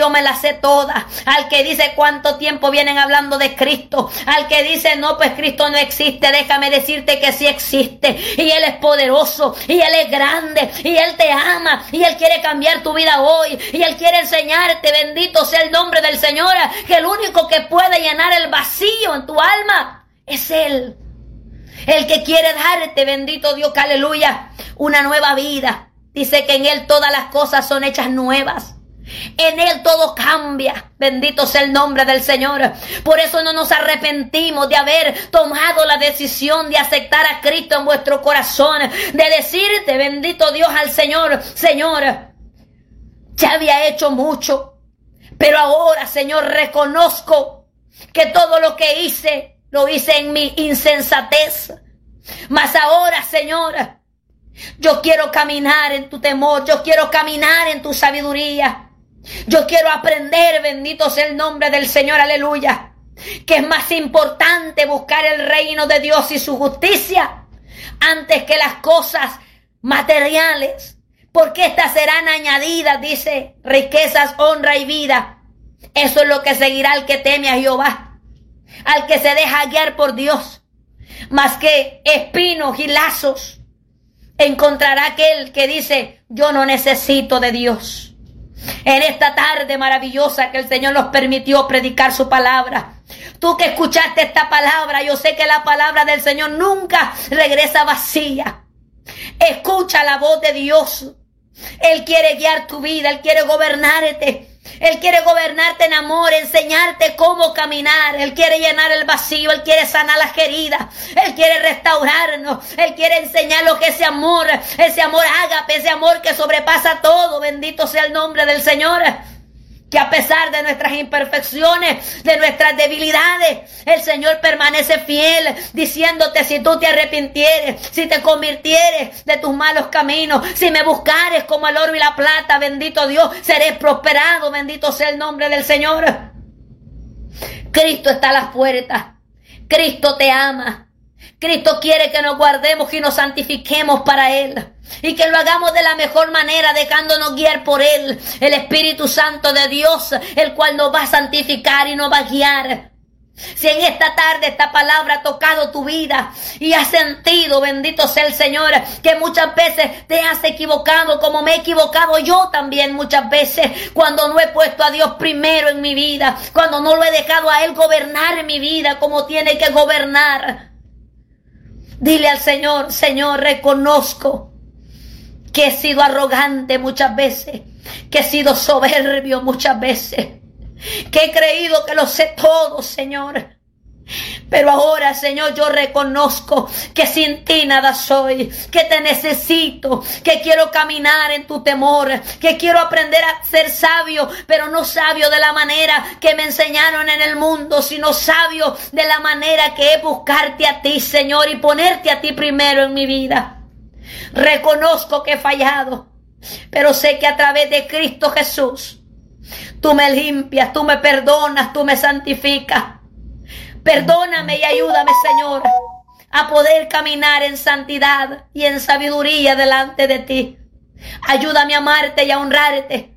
yo me la sé toda, al que dice cuánto tiempo vienen hablando de Cristo, al que dice no, pues Cristo no existe, déjame decirte que sí existe, y Él es poderoso, y Él es grande, y Él te ama, y Él quiere cambiar tu vida hoy, y Él quiere enseñarte, bendito sea el nombre del Señor, que el único que puede llenar el vacío en tu alma es Él. El que quiere darte, bendito Dios, que aleluya, una nueva vida. Dice que en Él todas las cosas son hechas nuevas. En Él todo cambia. Bendito sea el nombre del Señor. Por eso no nos arrepentimos de haber tomado la decisión de aceptar a Cristo en vuestro corazón. De decirte, bendito Dios, al Señor, Señor, ya había hecho mucho, pero ahora, Señor, reconozco que todo lo que hice, lo hice en mi insensatez. Mas ahora, Señor, yo quiero caminar en tu temor. Yo quiero caminar en tu sabiduría. Yo quiero aprender, bendito sea el nombre del Señor, aleluya, que es más importante buscar el reino de Dios y su justicia antes que las cosas materiales, porque estas serán añadidas, dice, riquezas, honra y vida. Eso es lo que seguirá al que teme a Jehová, al que se deja guiar por Dios. Más que espinos y lazos encontrará aquel que dice, yo no necesito de Dios. En esta tarde maravillosa que el Señor nos permitió predicar su palabra, tú que escuchaste esta palabra, yo sé que la palabra del Señor nunca regresa vacía. Escucha la voz de Dios. Él quiere guiar tu vida, Él quiere gobernarte. Él quiere gobernarte en amor, enseñarte cómo caminar. Él quiere llenar el vacío, Él quiere sanar las heridas, Él quiere restaurarnos, Él quiere enseñar lo que ese amor ágape, ese amor que sobrepasa todo. Bendito sea el nombre del Señor. Que a pesar de nuestras imperfecciones, de nuestras debilidades, el Señor permanece fiel, diciéndote, si tú te arrepintieres, si te convirtieres de tus malos caminos, si me buscares como el oro y la plata, bendito Dios, seré prosperado. Bendito sea el nombre del Señor. Cristo está a las puertas. Cristo te ama. Cristo quiere que nos guardemos y nos santifiquemos para Él, y que lo hagamos de la mejor manera, dejándonos guiar por Él, el Espíritu Santo de Dios, el cual nos va a santificar y nos va a guiar. Si en esta tarde esta palabra ha tocado tu vida y has sentido, bendito sea el Señor, que muchas veces te has equivocado, como me he equivocado yo también muchas veces, cuando no he puesto a Dios primero en mi vida, cuando no lo he dejado a Él gobernar mi vida como tiene que gobernar. Dile al Señor, Señor, reconozco que he sido arrogante muchas veces, que he sido soberbio muchas veces, que he creído que lo sé todo, Señor. Pero ahora, Señor, yo reconozco que sin ti nada soy, que te necesito, que quiero caminar en tu temor, que quiero aprender a ser sabio, pero no sabio de la manera que me enseñaron en el mundo, sino sabio de la manera que es buscarte a ti, Señor, y ponerte a ti primero en mi vida. Reconozco que he fallado, pero sé que a través de Cristo Jesús, tú me limpias, tú me perdonas, tú me santificas. Perdóname y ayúdame, Señor, a poder caminar en santidad y en sabiduría delante de ti. Ayúdame a amarte y a honrarte.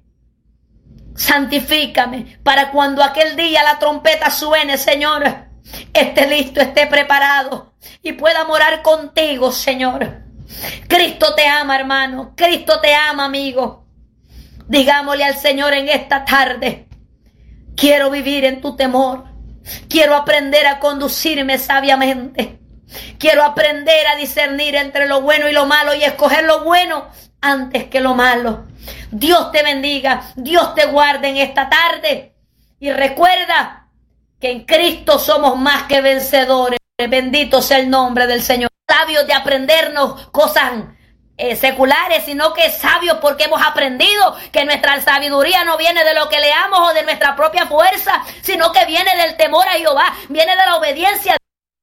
Santifícame para cuando aquel día la trompeta suene, Señor, esté listo, esté preparado y pueda morar contigo, Señor. Cristo te ama, hermano. Cristo te ama, amigo. Digámosle al Señor en esta tarde, quiero vivir en tu temor. Quiero aprender a conducirme sabiamente. Quiero aprender a discernir entre lo bueno y lo malo y escoger lo bueno antes que lo malo. Dios te bendiga, Dios te guarde en esta tarde. Y recuerda que en Cristo somos más que vencedores. Bendito sea el nombre del Señor. Sabios de aprendernos cosas seculares, sino que sabios porque hemos aprendido que nuestra sabiduría no viene de lo que leamos o de nuestra propia fuerza, sino que viene del temor a Jehová, viene de la obediencia.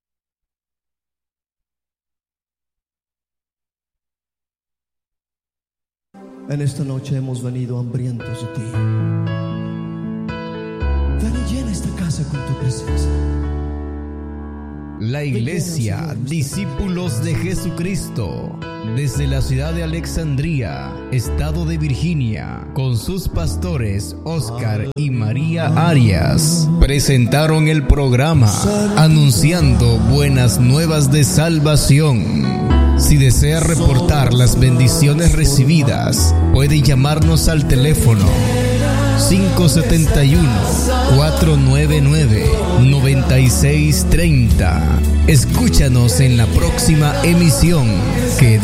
En esta noche hemos venido hambrientos de ti. Ven y llena esta casa con tu presencia. La Iglesia Discípulos de Jesucristo, desde la ciudad de Alexandria, estado de Virginia, con sus pastores Oscar y María Arias, presentaron el programa anunciando buenas nuevas de salvación. Si desea reportar las bendiciones recibidas, puede llamarnos al teléfono 571-499-9630. Escúchanos en la próxima emisión. Que